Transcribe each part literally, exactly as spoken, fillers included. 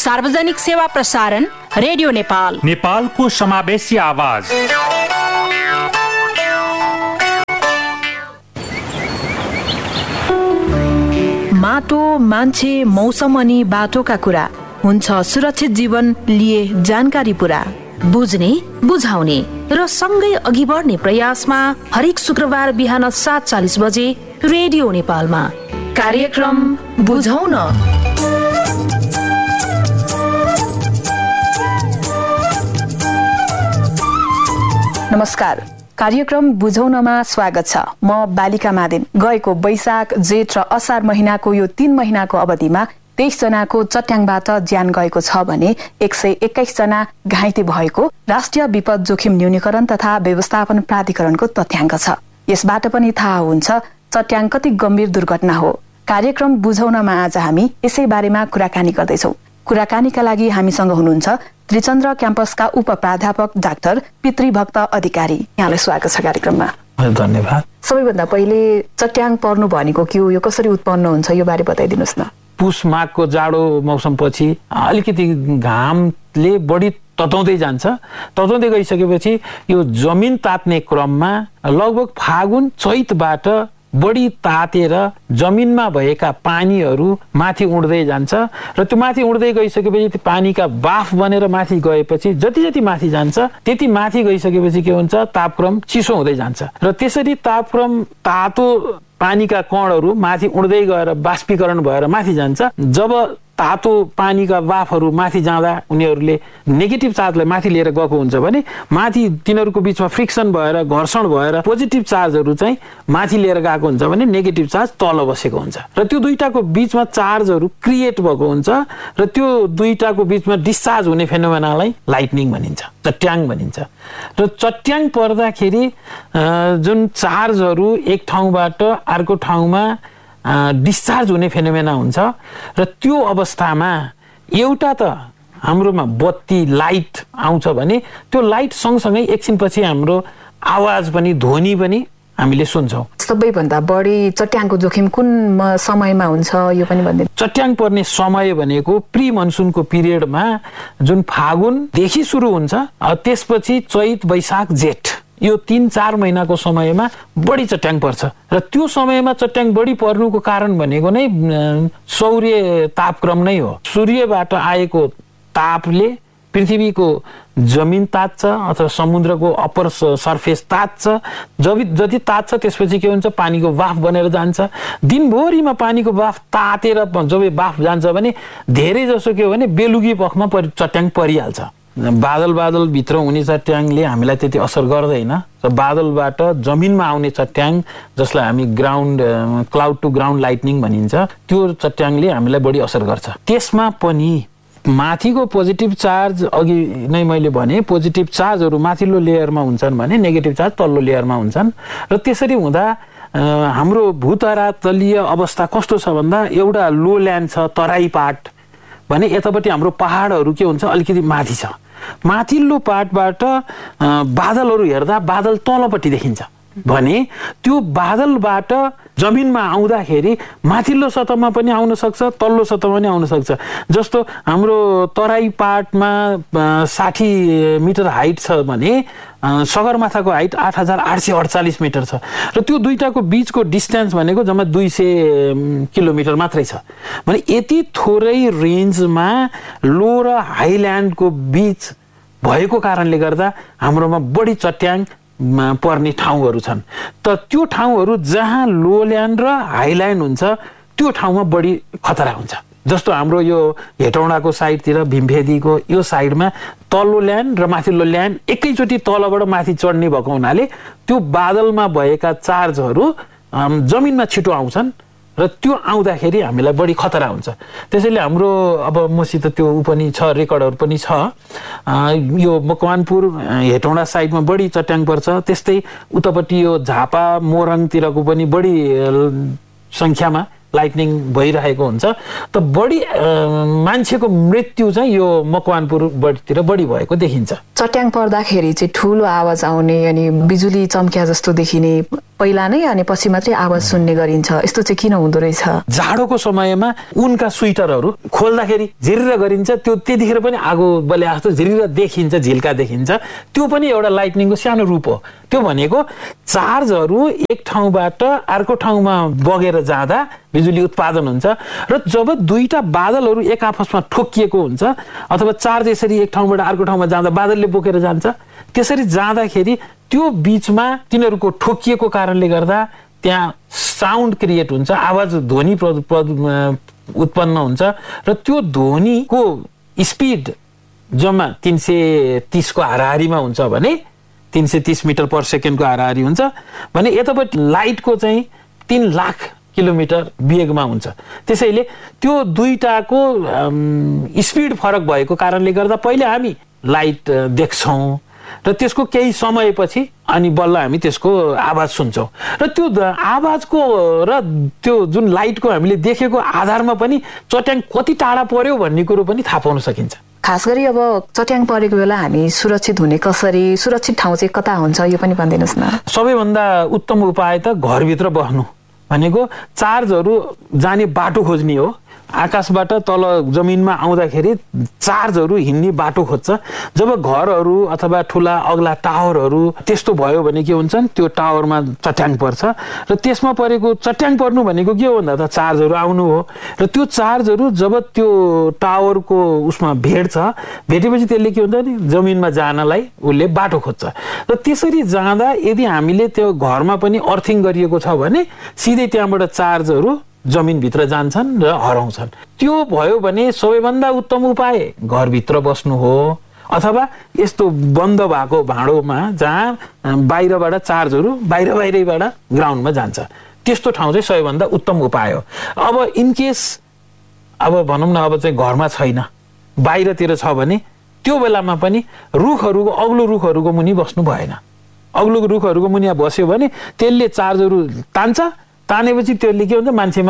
सार्वजनिक सेवा प्रसारण रेडियो नेपाल, नेपालको समावेशी आवाज। माटो, मान्छे, मौसम अनि बाटोका कुरा हुन्छ सुरक्षित जीवन लिए जानकारी पुरा। बुझ्ने, बुझाउने र सँगै अघि बढ्ने प्रयासमा हरेक शुक्रबार बिहान सात चालिस बजे रेडियो नेपालमा कार्यक्रम बुझौँ न। नमस्कार, कार्यक्रम बुझौनमा स्वागत छ। म बालिका मादिन। गएको वैशाख, जेठ र असार महिनाको यो तीन महिनाको अवधिमा तेइस जनाको चट्याङबाट ज्यान गएको छ भने एक सय एक्काइस जना घाइते भएको राष्ट्रिय विपद जोखिम न्यूनीकरण तथा व्यवस्थापन प्राधिकरणको तथ्याङ्क छ। यसबाट पनि थाहा हुन्छ चट्याङ कति गम्भीर दुर्घटना हो। कार्यक्रम बुझौनमा आज हामी यसै बारेमा कुराकानी गर्दैछौँ। कुराकानीका लागि हामीसँग हुनुहुन्छ त्रिचन्द्र क्याम्पसका उप प्राध्यापक डाक्टर पितृभक्त अधिकारी। यहाँलाई स्वागत छ कार्यक्रममा। धन्यवाद। सबैभन्दा पहिले चट्याङ पर्नु भनेको के हो, यो कसरी उत्पन्न हुन्छ, यो बारे बताइदिनुहोस् न। पुस माघको जाडो मौसमपछि अलिकति घामले बढी तताउँदै जान्छ। तताउँदै गइसकेपछि यो जमिन तात्ने क्रममा लगभग फागुन चैतबाट बढी तातेर जमिनमा भएका पानीहरू माथि उड्दै जान्छ र त्यो माथि उड्दै गइसकेपछि त्यो पानीका बाफ बनेर माथि गएपछि जति जति माथि जान्छ त्यति माथि गइसकेपछि के हुन्छ, तापक्रम चिसो हुँदै जान्छ र त्यसरी तापक्रम तातो पानीका कणहरू माथि उड्दै गएर बाष्पीकरण भएर माथि जान्छ। जब तातो पानीका बाफहरू माथि जाँदा उनीहरूले नेगेटिभ चार्जलाई माथि लिएर गएको हुन्छ भने माथि तिनीहरूको बिचमा फ्रिक्सन भएर घर्षण भएर पोजिटिभ चार्जहरू चाहिँ माथि लिएर गएको हुन्छ भने नेगेटिभ चार्ज तल बसेको हुन्छ र त्यो दुईटाको बिचमा चार्जहरू क्रिएट भएको हुन्छ र त्यो दुईटाको बिचमा डिस्चार्ज हुने फेनोमेनालाई लाइटनिङ भनिन्छ, चट्याङ भनिन्छ। र चट्याङ पर्दाखेरि जुन चार्जहरू एक ठाउँबाट अर्को ठाउँमा डिस्चार्ज हुने फेनोमेना हुन्छ र त्यो अवस्थामा एउटा त हाम्रोमा बत्ती लाइट आउँछ भने त्यो लाइट सँगसँगै एकछिनपछि हाम्रो आवाज पनि ध्वनि पनि हामीले सुन्छौँ। सबैभन्दा बढी चट्याङको जोखिम कुन समयमा हुन्छ यो पनि भनिदिनु। चट्याङ पर्ने समय भनेको प्री मनसुनको पिरियडमा जुन फागुनदेखि सुरु हुन्छ, त्यसपछि चैत, वैशाख, जेठ, यो तीन चार महिनाको समयमा बढी चट्याङ पर्छ र त्यो समयमा चट्याङ बढी पर्नुको कारण भनेको नै सौर्य तापक्रम नै हो। सूर्यबाट आएको तापले पृथ्वीको जमिन तात्छ अथवा समुद्रको अप्पर सर्फेस तात्छ। जब जति तात्छ त्यसपछि के हुन्छ, पानीको बाफ बनेर जान्छ। दिनभरिमा पानीको बाफ तातेर जब बाफ जान्छ भने धेरै जसो के हो भने बेलुकी पखमा चट्याङ परिहाल्छ। बादल बादल भित्र हुने चट्याङले हामीलाई त्यति असर गर्दैन र बादलबाट जमिनमा आउने चट्याङ जसलाई हामी ground cloud to ground lightning भनिन्छ, त्यो चट्याङले हामीलाई बढी असर गर्छ। त्यसमा पनि माथिको पोजिटिभ चार्ज, अघि नै मैले भने पोजिटिभ चार्जहरू माथिल्लो लेयरमा हुन्छन् भने नेगेटिभ चार्ज तल्लो लेयरमा हुन्छन् र त्यसरी हुँदा हाम्रो भूतरातलीय अवस्था कस्तो छ भन्दा एउटा लो ल्यान्ड छ, तराई पाट भने यतापट्टि हाम्रो पहाडहरू के हुन्छ, अलिकति माथि छ। माथिल्लो पाटबाट बादलहरू हेर्दा बादल तलपट्टि देखिन्छ भने त्यो बादलबाट जमिनमा आउँदाखेरि माथिल्लो सतहमा पनि आउन सक्छ, तल्लो सतहमा पनि आउन सक्छ। जस्तो हाम्रो तराई पाटमा साठी मिटर हाइट छ भने सगरमाथाको हाइट आठ हजार आठ सय अडचालिस मिटर छ र त्यो दुईटाको बिचको डिस्टेन्स भनेको जम्मा दुई सय किलोमिटर मात्रै छ भने यति थोरै रेन्जमा लो र हाइल्यान्डको बिच भएको कारणले गर्दा हाम्रोमा बढी चट्याङ पर्ने ठाउँहरू छन्। त त्यो ठाउँहरू जहाँ लोल्यान्ड र हाइल्यान्ड हुन्छ त्यो ठाउँमा बढी खतरा हुन्छ। जस्तो हाम्रो यो हेटौँडाको साइडतिर भीमफेदीको यो साइडमा तल्लो ल्यान्ड र माथिल्लो ल्यान्ड एकैचोटि तलबाट माथि चढ्ने भएको हुनाले त्यो बादलमा भएका चार्जहरू जमिनमा छिटो आउँछन् र त्यो आउँदाखेरि हामीलाई बढी खतरा हुन्छ। त्यसैले हाम्रो अब मसित त्यो ऊ पनि छ, रेकर्डहरू पनि छ। यो मकवानपुर हेटौँडा साइडमा बढी चट्याङ पर्छ, त्यस्तै उतापट्टि यो झापा मोरङतिरको पनि बढी सङ्ख्यामा लाइटनिङ भइरहेको हुन्छ। त बढी मान्छेको मृत्यु चाहिँ यो मकवानपुरतिर बढी भएको देखिन्छ। चट्याङ पर्दाखेरि चाहिँ ठुलो आवाज आउने अनि बिजुली चम्क्या जस्तो देखिने पहिला नै अनि पछि मात्रै आवाज सुन्ने गरिन्छ, यस्तो चाहिँ किन हुँदो रहेछ? जाडोको समयमा उनका स्वेटरहरू खोल्दाखेरि झिरिर गरिन्छ, त्यो त्यतिखेर पनि आगो बले जस्तो झिरिर देखिन्छ, झिल्का देखिन्छ, त्यो पनि एउटा लाइटनिङको सानो रूप हो। त्यो भनेको चार्जहरू एक ठाउँबाट अर्को ठाउँमा बगेर जाँदा बिजुली उत्पादन हुन्छ र जब दुईटा बादलहरू एक आपसमा ठोकिएको हुन्छ अथवा चार्ज यसरी एक ठाउँबाट अर्को ठाउँमा जाँदा बादलले बोकेर जान्छ, त्यसरी जाँदाखेरि त्यो बीचमा तिनीहरूको ठोकिएको कारणले गर्दा त्यहाँ साउन्ड क्रिएट हुन्छ, आवाज ध्वनि उत्पन्न हुन्छ र त्यो ध्वनिको स्पिड जम्मा तीन सय तीसको हाराहारीमा हुन्छ भने तीन सय तीस मिटर पर सेकेन्डको हाराहारी हुन्छ भने यतापट्टि लाइटको चाहिँ तीन लाख किलोमिटर वेगमा हुन्छ। त्यसैले त्यो दुईटाको स्पिड फरक भएको कारणले गर्दा पहिले हामी लाइट देख्छौँ र त्यसको केही समयपछि अनि बल्ल हामी त्यसको आवाज सुन्छौँ र त्यो आवाजको र त्यो जुन लाइटको हामीले देखेको आधारमा पनि चट्याङ कति टाढा पर्यो भन्ने कुरो पनि थाहा पाउन सकिन्छ। खास गरी अब चट्याङ परेको बेला हामी सुरक्षित हुने कसरी, सुरक्षित ठाउँ चाहिँ कता हुन्छ यो पनि भनिदिनुहोस् न। सबैभन्दा उत्तम उपाय त घरभित्र बस्नु भनेको चार्जहरू जाने बाटो खोज्ने हो। आकाशबाट तल जमिनमा आउँदाखेरि चार्जहरू हिँड्ने बाटो खोज्छ। जब घरहरू अथवा ठुला अग्ला टावरहरू त्यस्तो भयो भने के हुन्छन्, त्यो टावरमा चट्याङ पर्छ र त्यसमा परेको चट्याङ पर्नु भनेको के हो भन्दा त चार्जहरू आउनु हो र त्यो चार्जहरू जब त्यो टावरको उसमा भेट्छ, भेटेपछि त्यसले के हुन्छ नि जमिनमा जानलाई उसले बाटो खोज्छ र त्यसरी जाँदा यदि हामीले त्यो घरमा पनि अर्थिङ गरिएको छ भने सिधै त्यहाँबाट चार्जहरू जमिनभित्र जान्छन् र हराउँछन्। त्यो भयो भने सबैभन्दा उत्तम उपाय घरभित्र बस्नु हो अथवा यस्तो बन्द भएको भाँडोमा जहाँ बाहिरबाट चार्जहरू बाहिर बाहिरैबाट ग्राउन्डमा जान्छ, त्यस्तो ठाउँ चाहिँ सबैभन्दा उत्तम उपाय हो। अब इनकेस अब भनौँ न अब चाहिँ घरमा छैन, बाहिरतिर छ भने त्यो बेलामा पनि रुखहरूको अग्लो रुखहरूको मुनि बस्नु भएन। अग्लो रुखहरूको मुनि बस्यो भने त्यसले चार्जहरू तान्छ, तानेपछि त्यसले के हुन्छ मान्छेमा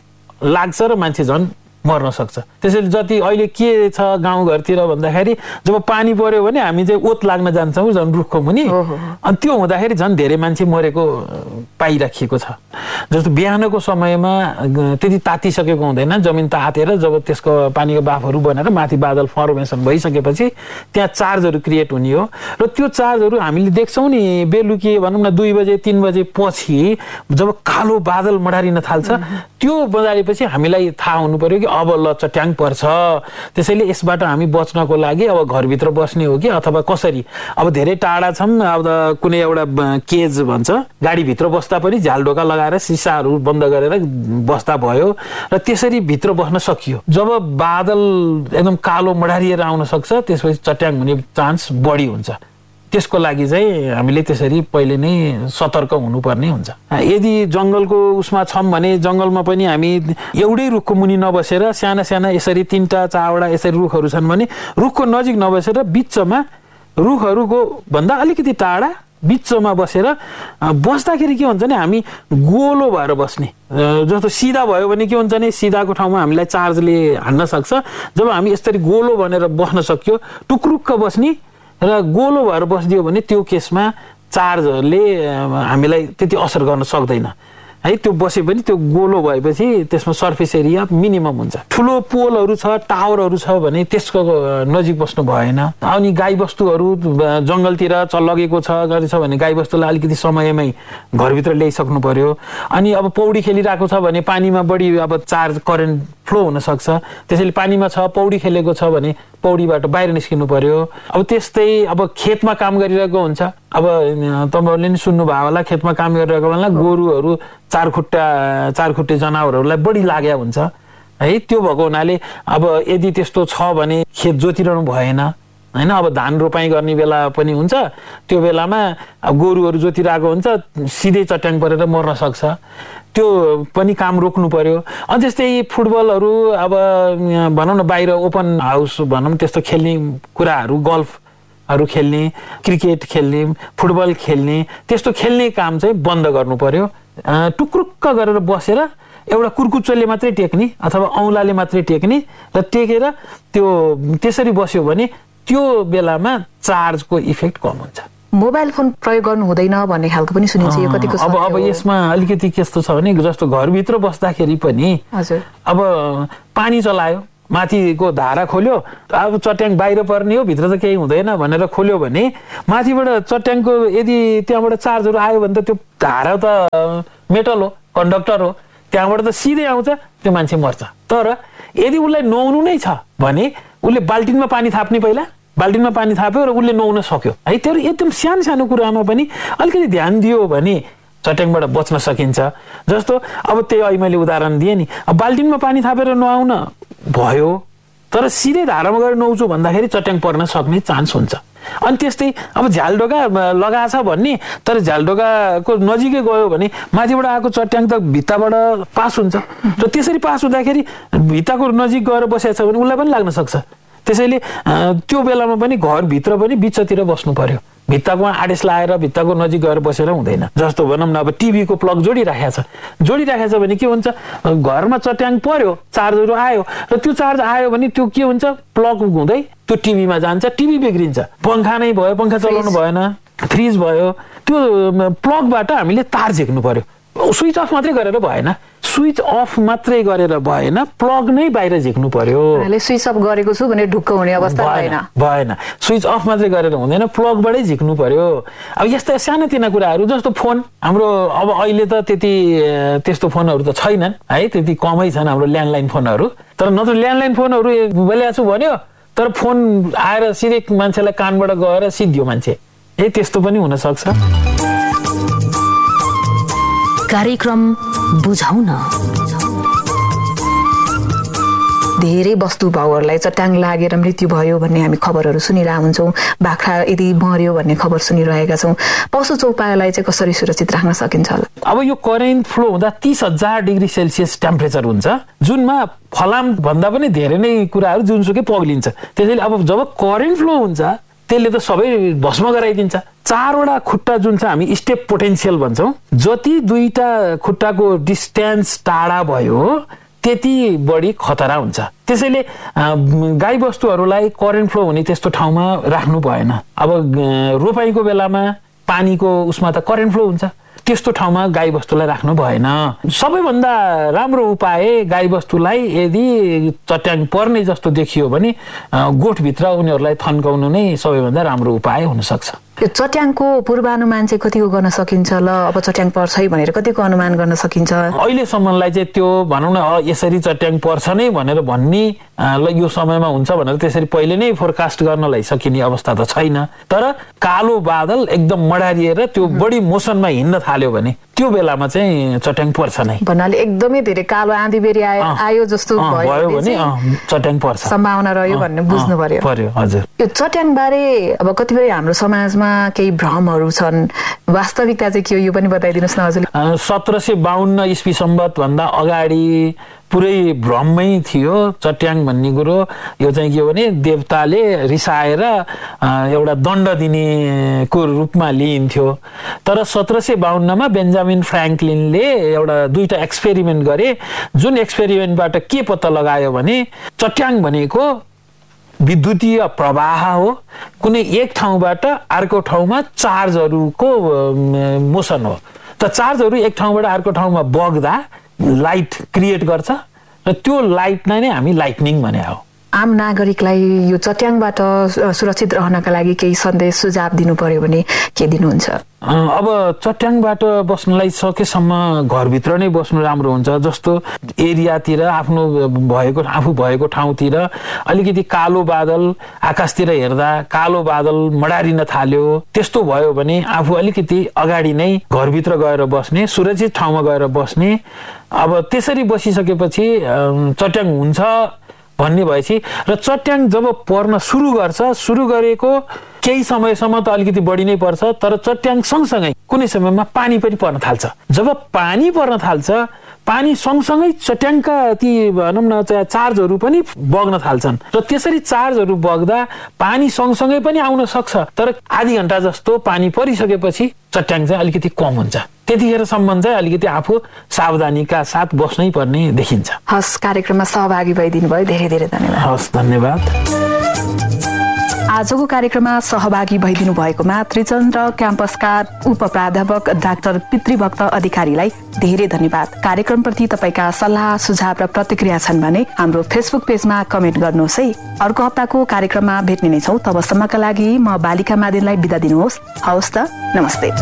लाग्छ र मान्छे झन् मर्न सक्छ। त्यसैले जति अहिले के छ गाउँघरतिर भन्दाखेरि जब पानी पर्यो भने हामी चाहिँ ओत लाग्न जान्छौँ झन् रुखको मुनि, अनि त्यो हुँदाखेरि झन् धेरै मान्छे मरेको पाइराखिएको छ। जस्तो बिहानको समयमा त्यति तातिसकेको हुँदैन, जमिन तातेर जब त्यसको पानीको बाफहरू बनेर माथि बादल फर्मेसन भइसकेपछि त्यहाँ चार्जहरू क्रिएट हुने हो र त्यो चार्जहरू हामीले देख्छौँ नि बेलुकी भनौँ न दुई बजे तिन बजे पछि जब कालो बादल मडारिन थाल्छ, त्यो बजारेपछि हामीलाई थाहा हुनु पर्यो कि अब ल चट्याङ पर्छ। त्यसैले यसबाट हामी बच्नको लागि अब घरभित्र बस्ने हो कि अथवा कसरी, अब धेरै टाढा छौँ, अब कुनै एउटा केज भन्छ गाडीभित्र बस्दा पनि झ्यालडोका लगाएर सिसाहरू बन्द गरेर बस्दा भयो र त्यसरी भित्र बस्न सकियो। जब बादल एकदम कालो मडारिएर आउन सक्छ त्यसपछि चट्याङ हुने चान्स बढी हुन्छ। त्यसको लागि चाहिँ हामीले त्यसरी पहिले नै सतर्क हुनुपर्ने हुन्छ। यदि जङ्गलको उसमा छौँ भने जङ्गलमा पनि हामी एउटै रुखको मुनि नबसेर साना साना यसरी तिनवटा चारवटा यसरी रुखहरू छन् भने रुखको नजिक नबसेर बिचमा रुखहरूको भन्दा अलिकति टाढा बिचमा बसेर बस्दाखेरि के हुन्छ भने हामी गोलो भएर बस्ने। जस्तो सिधा भयो भने के हुन्छ भने सिधाको ठाउँमा हामीलाई चार्जले हान्न सक्छ। जब हामी यसरी गोलो भनेर बस्न सक्यो, टुक्रुक्क बस्ने र गोलो भएर बसिदियो भने त्यो केसमा चार्जहरूले हामीलाई त्यति असर गर्न सक्दैन है। त्यो बसे पनि त्यो गोलो भएपछि त्यसमा सर्फेस एरिया मिनिमम हुन्छ। ठुलो पोलहरू छ, टावरहरू छ भने त्यसको नजिक बस्नु भएन। अनि गाईबस्तुहरू जङ्गलतिर लगेको छ गरेछ भने गाईबस्तुलाई अलिकति समयमै घरभित्र ल्याइसक्नु पर्यो। अनि अब पौडी खेलिरहेको छ भने पानीमा बढी अब चार्ज करेन्ट फ्लो हुन सक्छ, त्यसैले पानीमा छ पौडी खेलेको छ भने पौडीबाट बाहिर निस्किनु पर्यो। अब त्यस्तै अब खेतमा काम गरिरहेको हुन्छ, अब तपाईँहरूले नि सुन्नुभयो होला खेतमा काम गरिरहेको बेला गोरुहरू चारखुट्टा चारखुट्टे जनावरहरूलाई बढी लाग्या हुन्छ है। त्यो भएको हुनाले अब यदि त्यस्तो छ भने खेत जोतिरहनु भएन होइन। अब धान रोपाइँ गर्ने बेला पनि हुन्छ, त्यो बेलामा अब गोरुहरू जोतिरहेको हुन्छ, सिधै चट्याङ परेर मर्न सक्छ, त्यो पनि काम रोक्नु पर्यो। अनि जस्तै फुटबलहरू अब भनौँ न बाहिर ओपन हाउस भनौँ त्यस्तो खेल्ने कुराहरू, गल्फहरू खेल्ने, क्रिकेट खेल्ने, फुटबल खेल्ने, त्यस्तो खेल्ने काम चाहिँ बन्द गर्नु पर्यो। टुक्रुक्क गरेर बसेर एउटा कुर्कुच्चोले मात्रै टेक्ने अथवा औँलाले मात्रै टेक्ने र टेकेर त्यो त्यसरी बस्यो भने त्यो बेलामा चार्जको इफेक्ट कम हुन्छ। मोबाइल फोन प्रयोग गर्नु हुँदैन भन्ने खालको पनि सुनिन्छ, यो कतिको अब अब यसमा अलिकति कस्तो छ भने जस्तो घरभित्र बस्दाखेरि पनि हजुर अब पानी चलायो, माथिको धारा खोल्यो, अब चट्याङ बाहिर पर्ने हो, भित्र त केही हुँदैन भनेर खोल्यो भने माथिबाट चट्याङको यदि त्यहाँबाट चार्जहरू आयो भने त त्यो धारा त मेटल हो, कन्डक्टर हो, त्यहाँबाट त सिधै आउँछ, त्यो मान्छे मर्छ। तर यदि उसलाई नुहाउनु नै छ भने उसले बाल्टिनमा पानी थाप्ने, पहिला बाल्टिनमा पानी थाप्यो र उसले नुहाउन सक्यो है। त्यो एकदम सानो सानो कुरामा पनि अलिकति ध्यान दियो भने चट्याङबाट बच्न सकिन्छ। जस्तो अब त्यही अहिले मैले उदाहरण दिएँ नि, अब बाल्टिनमा पानी थापेर नुहाउन भयो तर सिधै धारामा गएर नुहाउँछु भन्दाखेरि चट्याङ पर्न सक्ने चान्स हुन्छ। अनि त्यस्तै अब झ्यालडोका लगाएछ भन्ने, तर झ्यालडोकाको नजिकै गयो भने माथिबाट आएको चट्याङ त भित्ताबाट पास हुन्छ र त्यसरी पास हुँदाखेरि भित्ताको नजिक गएर बसेको छ भने उसलाई पनि लाग्न सक्छ। त्यसैले त्यो बेलामा पनि घरभित्र पनि बिचतिर बस्नु पर्यो, भित्ताको आडेस लाएर भित्ताको नजिक गएर बसेर हुँदैन। जस्तो भनौँ न अब टिभीको प्लग जोडिराखेको छ जोडिराखेको छ भने के हुन्छ, घरमा चट्याङ पर्यो, चार्जहरू आयो र त्यो चार्ज आयो भने त्यो के हुन्छ, प्लग हुँदै त्यो टिभीमा जान्छ, टिभी बिग्रिन्छ। पंखा नै भयो, पंखा चलाउनु भएन, फ्रिज भयो, त्यो प्लगबाट हामीले तार झिक्नु पर्यो। स्विच अफ मात्रै गरेर भएन, स्विच अफ मात्रै गरेर भएन, प्लग नै बाहिर झिक्नु पर्यो। स्विच अफ गरेको छु भने ढुक्क हुने अवस्था भएन भएन स्विच अफ मात्रै गरेर हुँदैन, प्लगबाटै झिक्नु पर्यो। अब यस्ता सानातिना कुराहरू जस्तो फोन हाम्रो अब अहिले त त्यति त्यस्तो फोनहरू त छैनन् है, त्यति कमै छन् हाम्रो ल्यान्डलाइन फोनहरू। तर नत्र ल्यान्डलाइन फोनहरू बोलेको छु भन्यो तर फोन आएर सिधै मान्छेलाई कानबाट गएर सिद्धियो मान्छे, ए त्यस्तो पनि हुन सक्छ। कार्यक्रम बुझाउन धेरै वस्तु भाउहरूलाई चट्याङ लागेर मृत्यु भयो भन्ने हामी खबरहरू सुनिरहेका हुन्छौँ, बाख्रा यदि मर्यो भन्ने खबर सुनिरहेका छौँ। पशु चौपायालाई चाहिँ कसरी सुरक्षित राख्न सकिन्छ होला? अब यो करेन्ट फ्लो हुँदा तीस हजार डिग्री सेल्सियस टेम्परेचर हुन्छ, जुनमा फलाम भन्दा पनि धेरै नै कुराहरू जुनसुकै पग्लिन्छ। त्यसैले अब जब करेन्ट फ्लो हुन्छ त्यसले त सबै भस्म गराइदिन्छ। चारवटा खुट्टा जुन छ हामी स्टेप पोटेन्सियल भन्छौँ, जति दुईटा खुट्टाको डिस्टेन्स टाढा भयो त्यति बढी खतरा हुन्छ। त्यसैले गाई बस्तुहरूलाई करेन्ट फ्लो हुने त्यस्तो ठाउँमा राख्नु भएन। अब रोपाईको बेलामा पानीको उसमा त करेन्ट फ्लो हुन्छ, त्यस्तो ठाउँमा गाई बस्तुलाई राख्नु भएन। सबैभन्दा राम्रो उपाय गाई बस्तुलाई यदि चट्याङ पर्ने जस्तो देखियो भने गोठभित्र उनीहरूलाई थन्काउनु नै सबैभन्दा राम्रो उपाय हुन सक्छ। यो चट्याङको पूर्वानुमान चाहिँ कतिको गर्न सकिन्छ ल? अब चट्याङ पर्छ है भनेर कतिको अनुमान गर्न सकिन्छ? अहिलेसम्मलाई चाहिँ त्यो भनौँ न यसरी चट्याङ पर्छ नै भनेर भन्ने ल यो समयमा हुन्छ भनेर त्यसरी पहिले नै फोरकास्ट गर्नलाई सकिने अवस्था त छैन। तर कालो बादल एकदम मडारिएर त्यो बढी मोसनमा हिँड्न थाल्यो भने त्यो बेलामा चाहिँ चट्याङ पर्छ नै। भन्नाले एकदमै धेरै कालो आँधी बेरी आयो जस्तो भयो भने चट्याङ पर्छ, सम्भावना रह्यो भन्ने बुझ्नु पर्यो। पर्यो हजुर। यो चट्याङ बारे अब कतिपय हाम्रो समाजमा केही भ्रमहरू छन्, वास्तविकता चाहिँ के हो यो पनि बताइदिनुहोस् न हजुरले। सत्र सय बाहन्न इस्वी सम्बत भन्दा अगाडि पुरै भ्रममै थियो चट्याङ भन्ने कुरो। यो चाहिँ के हो भने देवताले रिसाएर एउटा दण्ड दिनेको रूपमा लिइन्थ्यो। तर सत्र सय बाहन्नमा बेन्जामिन फ्र्याङ्कलिनले एउटा दुईटा एक्सपेरिमेन्ट गरे, जुन एक्सपेरिमेन्टबाट के पत्ता लगायो भने चट्याङ भनेको विद्युतीय प्रवाह हो, कुनै एक ठाउँबाट अर्को ठाउँमा चार्जहरूको मोसन हो। त चार्जहरू एक ठाउँबाट अर्को ठाउँमा बग्दा लाइट क्रिएट गर्छ र त्यो लाइटलाई नै हामी लाइटनिङ भने हो। आम नागरिकलाई यो चट्याङबाट सुरक्षित रहनका लागि केही सन्देश सुझाव दिनु पर्यो भने के दिनुहुन्छ? अब चट्याङबाट बस्नलाई सकेसम्म घरभित्र नै बस्नु राम्रो हुन्छ। जस्तो एरियातिर आफ्नो भएको आफू भएको ठाउँतिर अलिकति कालो बादल आकाशतिर हेर्दा कालो बादल मडारिन थाल्यो, त्यस्तो भयो भने आफू अलिकति अगाडि नै घरभित्र गएर बस्ने, सुरक्षित ठाउँमा गएर बस्ने। अब त्यसरी बसिसकेपछि चट्याङ हुन्छ भन्ने भएपछि र चट्याङ जब पर्न सुरु गर्छ, सुरु गरेको केही समयसम्म त अलिकति बढी नै पर्छ, तर चट्याङ सँगसँगै कुनै समयमा पानी पनि पर्न थाल्छ। जब पानी पर्न थाल्छ, पानी सँगसँगै चट्याङका ती भनौँ न चार्जहरू पनि बग्न थाल्छन् र त्यसरी चार्जहरू बग्दा पानी सँगसँगै पनि आउन सक्छ। तर आधी घन्टा जस्तो पानी परिसकेपछि चट्याङ चाहिँ अलिकति कम हुन्छ। त्यतिखेरसम्म चाहिँ अलिकति आफू सावधानीका साथ बस्नै पर्ने देखिन्छ। हस्, कार्यक्रममा सहभागी भइदिनु भयो, धेरै धेरै धन्यवाद। हस्, धन्यवाद। आजको कार्यक्रममा सहभागी भइदिनु भएकोमा त्रिचन्द्र क्याम्पसका उपप्राध्यापक डाक्टर पितृभक्त अधिकारीलाई धेरै धन्यवाद। कार्यक्रमप्रति तपाईँका सल्लाह सुझाव र प्रतिक्रिया छन् भने हाम्रो फेसबुक पेजमा कमेन्ट गर्नुहोस् है। अर्को हप्ताको कार्यक्रममा भेट्ने नै छौँ। तबसम्मका लागि म बालिका मादेनलाई बिदा दिनुहोस्। हवस् त, नमस्ते।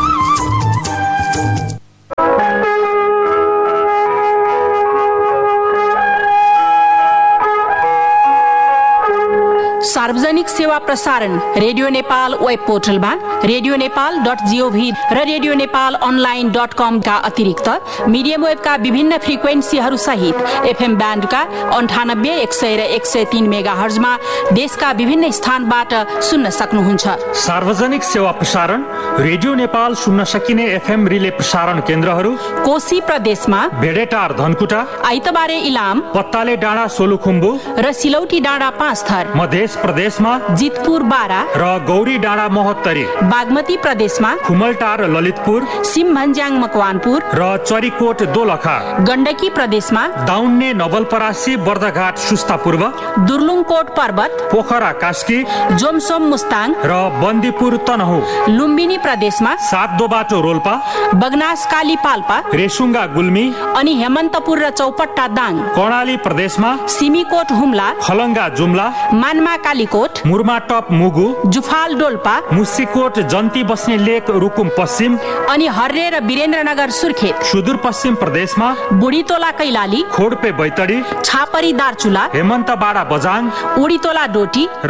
सार्वजनिक सेवा प्रसारण रेडियो नेपाल वेब पोर्टलमा रेडियो नेपाल डट जीओभी र रेडियो नेपाल अनलाइन डट कम का अतिरिक्त मिडियम वेबका विभिन्न फ्रिक्वेन्सीहरू सहित एफएम ब्यान्डका अन्ठानब्बे एक सय र एक सय तीन मेगा हर्जमा देशका विभिन्न स्थानबाट सुन्न सक्नुहुन्छ। सार्वजनिक सेवा प्रसारण रेडियो नेपाल सुन्न सकिने एफएम रिले प्रसारण केन्द्रहरू कोशी प्रदेशमा भेडेटार धनकुटा, आइतबारे इलाम, पत्ताले डाँडा सोलुखुम्बु र सिलौटी डाँडा पाँच थर, मध्य प्रदेशमा जितपुर बारा र गौरी डाँडा महोत्तरी, बागमती प्रदेशमा खुमलटार ललितपुर, सिमभन्ज्याङ मकवानपुर र चरीकोट दोलखा, गण्डकी प्रदेशमा दाउन्ने नवलपरासी बर्दघाट सुस्ता पूर्व, दुर्लुङकोट पर्वत, पोखरा कास्की, जोमसोम मुस्ताङ र बन्दीपुर तनहु, लुम्बिनी प्रदेशमा सातदो बाटो रोल्पा, बगनास काली पाल्पा, रेसुङ्गा गुल्मी अनि हेमन्तपुर र चौपट्टा दाङ, कर्णाली प्रदेशमा सिमीकोट हुम्ला, खलङ्गा जुम्ला, मानमा कालीकोट, मुर्मा टप मुगु, जुफाल डोल्पा, मुसिकोट जन्ती बस्ने लेक रुकुम पश्चिम अनि हर्रे र वीरेन्द्रनगर सुर्खेत, सुदूरपश्चिम प्रदेशमा बुढीतोला कैलाली, खोडपे बैतडी, छापरी दार्चुला, हेमन्तबाडा बजाङ, उडीतोला डोटी र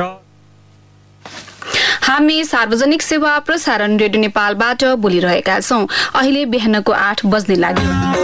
हामी सार्वजनिक सेवा प्रसारण रेडियो नेपालबाट बोलिरहेका छौं। अहिले बिहानको आठ बज्ने लाग्यो।